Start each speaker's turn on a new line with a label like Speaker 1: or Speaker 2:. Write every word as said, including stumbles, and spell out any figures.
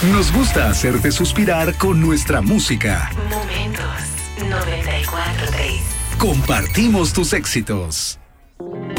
Speaker 1: Nos gusta hacerte suspirar con nuestra música.
Speaker 2: Momentos noventa y cuatro punto tres.
Speaker 1: Compartimos tus éxitos.